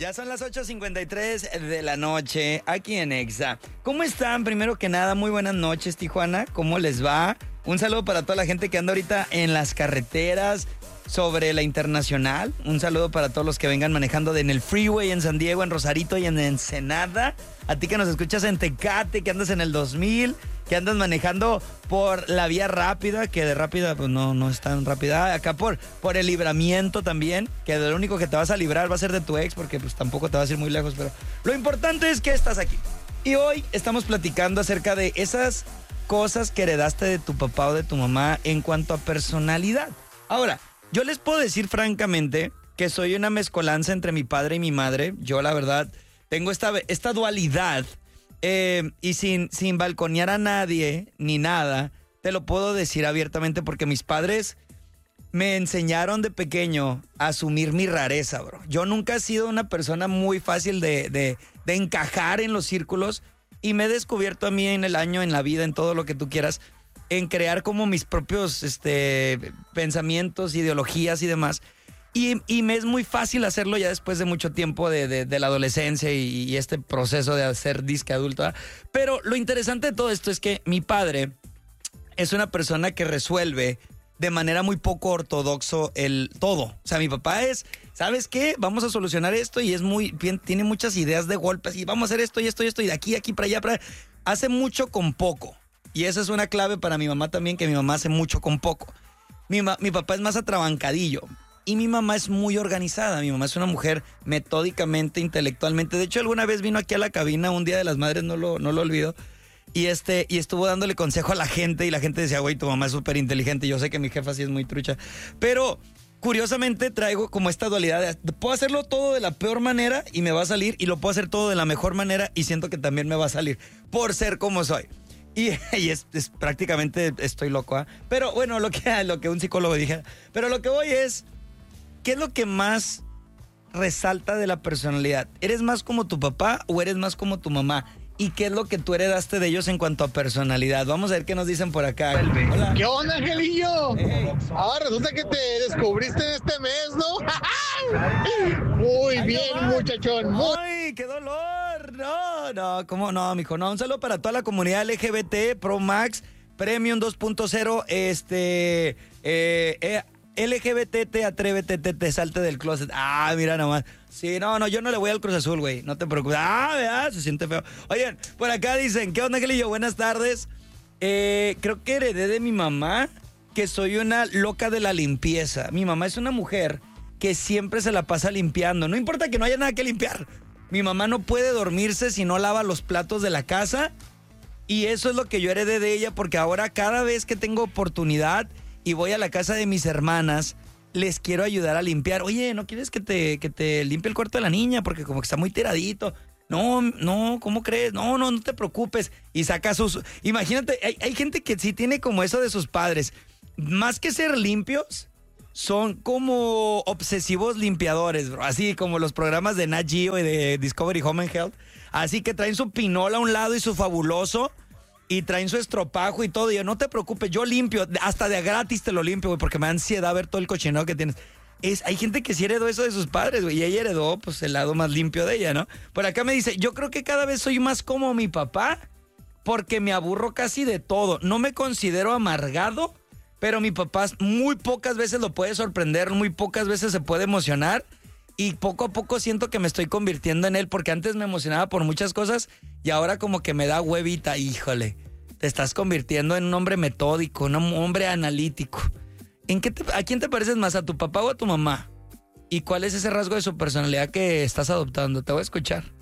Ya son las 8:53 de la noche aquí en Exa. ¿Cómo están? Primero que nada, muy buenas noches, Tijuana. ¿Cómo les va? Un saludo para toda la gente que anda ahorita en las carreteras sobre la Internacional. Un saludo para todos los que vengan manejando en el freeway en San Diego, en Rosarito y en Ensenada. A ti que nos escuchas en Tecate, que andas en el 2000, que andas manejando por la vía rápida, que de rápida pues no es tan rápida. Acá por el Libramiento también, que de lo único que te vas a librar va a ser de tu ex, porque pues tampoco te vas a ir muy lejos, pero lo importante es que estás aquí. Y hoy estamos platicando acerca de esas cosas que heredaste de tu papá o de tu mamá en cuanto a personalidad. Ahora, yo les puedo decir francamente que soy una mezcolanza entre mi padre y mi madre. Yo, la verdad, tengo esta dualidad y sin balconear a nadie ni nada, te lo puedo decir abiertamente porque mis padres me enseñaron de pequeño a asumir mi rareza, bro. Yo nunca he sido una persona muy fácil de encajar en los círculos y me he descubierto a mí en el año, en la vida, en todo lo que tú quieras, en crear como mis propios pensamientos, ideologías y demás. Y me es muy fácil hacerlo ya después de mucho tiempo de la adolescencia y este proceso de ser disque adulto, ¿verdad? Pero lo interesante de todo esto es que mi padre es una persona que resuelve de manera muy poco ortodoxo el todo. O sea, mi papá es, ¿sabes qué? Vamos a solucionar esto y es muy bien, tiene muchas ideas de golpes y vamos a hacer esto y esto y esto y de aquí para allá, para allá. Hace mucho con poco. Y esa es una clave para mi mamá también, que mi mamá hace mucho con poco. Mi papá es más atrabancadillo y mi mamá es muy organizada. Mi mamá es una mujer metódicamente, intelectualmente. De hecho, alguna vez vino aquí a la cabina un Día de las Madres, no lo olvido, y estuvo dándole consejo a la gente y la gente decía, güey, tu mamá es súper inteligente. Yo sé que mi jefa sí es muy trucha, pero curiosamente traigo como esta dualidad de puedo hacerlo todo de la peor manera y me va a salir, y lo puedo hacer todo de la mejor manera y siento que también me va a salir por ser como soy. Y es prácticamente estoy loco, ¿eh? Pero bueno, lo que un psicólogo dije. Pero lo que voy es, ¿qué es lo que más resalta de la personalidad? ¿Eres más como tu papá o eres más como tu mamá? ¿Y qué es lo que tú heredaste de ellos en cuanto a personalidad? Vamos a ver qué nos dicen por acá. Hola. ¿Qué onda, Angelillo? Hey. Ahora resulta que te descubriste en este mes, ¿no? Muy bien, muchachón. ¡Ay, qué dolor! No, ¿cómo no, mijo? No, un saludo para toda la comunidad LGBT, Pro Max, Premium 2.0, LGBT, atrévete, te salte del closet. Ah, mira nomás. Sí, no, yo no le voy al Cruz Azul, güey. No te preocupes. Ah, ¿verdad? Se siente feo. Oigan, por acá dicen, ¿qué onda, Angelillo? Buenas tardes. Creo que heredé de mi mamá que soy una loca de la limpieza. Mi mamá es una mujer que siempre se la pasa limpiando. No importa que no haya nada que limpiar. Mi mamá no puede dormirse si no lava los platos de la casa. Y eso es lo que yo heredé de ella, porque ahora cada vez que tengo oportunidad y voy a la casa de mis hermanas, les quiero ayudar a limpiar. Oye, ¿no quieres que te limpie el cuarto de la niña? Porque como que está muy tiradito. No, ¿cómo crees? No te preocupes. Y saca sus... Imagínate, hay gente que sí tiene como eso de sus padres. Más que ser limpios, son como obsesivos limpiadores, bro. Así como los programas de Nat Geo y de Discovery Home and Health. Así que traen su pinol a un lado y su fabuloso, y traen su estropajo y todo. Y yo, no te preocupes, yo limpio. Hasta de gratis te lo limpio, güey, porque me da ansiedad ver todo el cochinero que tienes. Hay gente que sí heredó eso de sus padres, güey. Y ella heredó, pues, el lado más limpio de ella, ¿no? Por acá me dice, yo creo que cada vez soy más como mi papá, porque me aburro casi de todo. No me considero amargado, pero mi papá muy pocas veces lo puede sorprender, muy pocas veces se puede emocionar. Y poco a poco siento que me estoy convirtiendo en él, porque antes me emocionaba por muchas cosas y ahora como que me da huevita. Híjole, te estás convirtiendo en un hombre metódico, un hombre analítico. ¿A quién te pareces más, a tu papá o a tu mamá? ¿Y cuál es ese rasgo de su personalidad que estás adoptando? Te voy a escuchar.